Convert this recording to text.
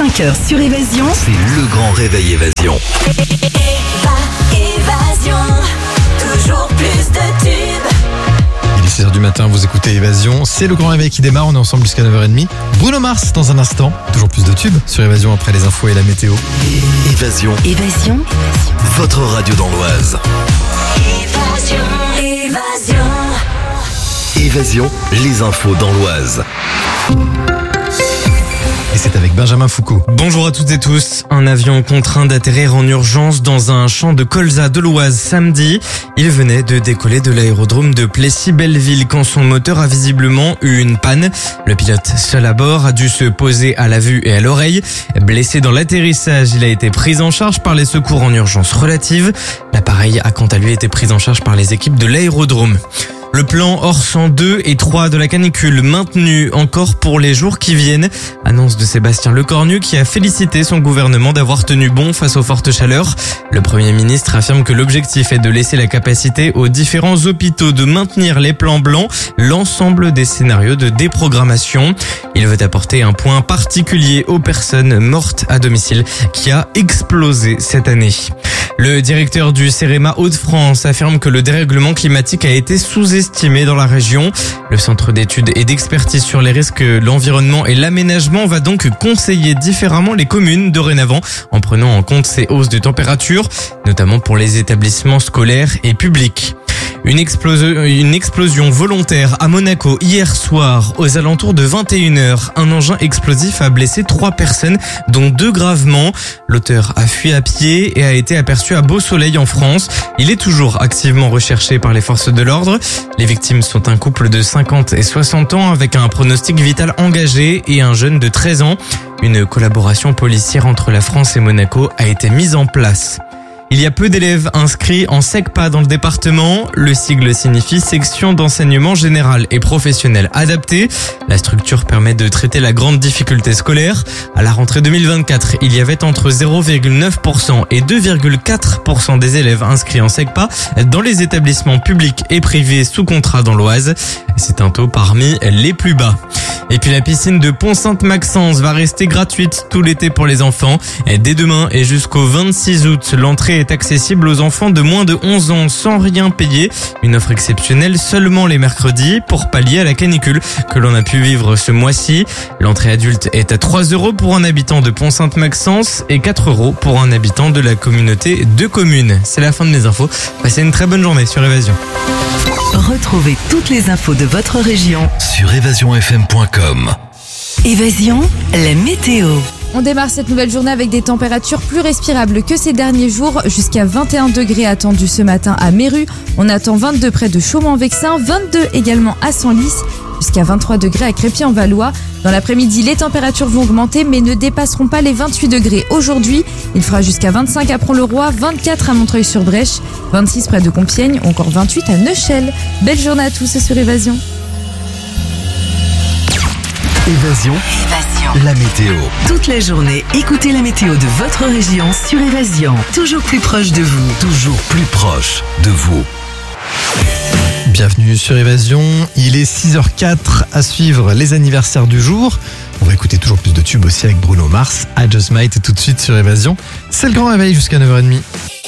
5h sur Évasion. C'est le grand réveil Évasion. Évasion, toujours plus de tubes. Il est 6h du matin, vous écoutez Évasion. C'est le grand réveil qui démarre, on est ensemble jusqu'à 9h30. Bruno Mars dans un instant. Toujours plus de tubes sur Évasion après les infos et la météo. Évasion, Évasion. votre radio dans l'Oise. Évasion, les infos dans l'Oise. Et c'est avec Benjamin Foucault. Bonjour à toutes et tous. Un avion contraint d'atterrir en urgence dans un champ de colza de l'Oise samedi. Il venait de décoller de l'aérodrome de Plessis-Belleville quand son moteur a visiblement eu une panne. Le pilote seul à bord a dû se poser à la vue et à l'oreille. Blessé dans l'atterrissage, il a été pris en charge par les secours en urgence relative. L'appareil a quant à lui été pris en charge par les équipes de l'aérodrome. Le plan hors 102 et 3 de la canicule maintenu encore pour les jours qui viennent. Annonce de Sébastien Lecornu qui a félicité son gouvernement d'avoir tenu bon face aux fortes chaleurs. Le Premier ministre affirme que l'objectif est de laisser la capacité aux différents hôpitaux de maintenir les plans blancs, l'ensemble des scénarios de déprogrammation. Il veut apporter un point particulier aux personnes mortes à domicile qui a explosé cette année. Le directeur du CEREMA Hauts-de-France affirme que le dérèglement climatique a été sous-estimé dans la région. Le centre d'études et d'expertise sur les risques, l'environnement et l'aménagement va donc conseiller différemment les communes dorénavant en prenant en compte ces hausses de température, notamment pour les établissements scolaires et publics. Une explosion volontaire à Monaco hier soir aux alentours de 21h. Un engin explosif a blessé 3 personnes, dont 2 gravement. L'auteur a fui à pied et a été aperçu à Beau-Soleil en France. Il est toujours activement recherché par les forces de l'ordre. Les victimes sont un couple de 50 et 60 ans avec un pronostic vital engagé et un jeune de 13 ans. Une collaboration policière entre la France et Monaco a été mise en place. Il y a peu d'élèves inscrits en SECPA dans le département. Le sigle signifie section d'enseignement général et professionnel adapté. La structure permet de traiter la grande difficulté scolaire. À la rentrée 2024, il y avait entre 0,9% et 2,4% des élèves inscrits en SECPA dans les établissements publics et privés sous contrat dans l'Oise. C'est un taux parmi les plus bas. Et puis la piscine de Pont-Sainte-Maxence va rester gratuite tout l'été pour les enfants. Et dès demain et jusqu'au 26 août, l'entrée est accessible aux enfants de moins de 11 ans sans rien payer. Une offre exceptionnelle seulement les mercredis pour pallier à la canicule que l'on a pu vivre ce mois-ci. L'entrée adulte est à 3 € pour un habitant de Pont-Sainte-Maxence et 4 € pour un habitant de la communauté de communes. C'est la fin de mes infos. Passez une très bonne journée sur Évasion. Retrouvez toutes les infos de votre région. Sur évasionfm.com. Évasion, la météo. On démarre cette nouvelle journée avec des températures plus respirables que ces derniers jours, jusqu'à 21 degrés attendus ce matin à Méru. On attend 22 près de Chaumont-en-Vexin, 22 également à Senlis, jusqu'à 23 degrés à Crépy-en-Valois. Dans l'après-midi, les températures vont augmenter mais ne dépasseront pas les 28 degrés aujourd'hui. Il fera jusqu'à 25 à Pont-le-Roi, 24 à Montreuil-sur-Brèche, 26 près de Compiègne ou encore 28 à Neuchâtel. Belle journée à tous sur Évasion. Évasion, la météo. Toute la journée, écoutez la météo de votre région sur Évasion. Toujours plus proche de vous. Toujours plus proche de vous. Bienvenue sur Évasion. Il est 6h04 à suivre les anniversaires du jour. On va écouter toujours plus de tubes aussi avec Bruno Mars. I Just Might tout de suite sur Évasion. C'est le grand réveil jusqu'à 9h30.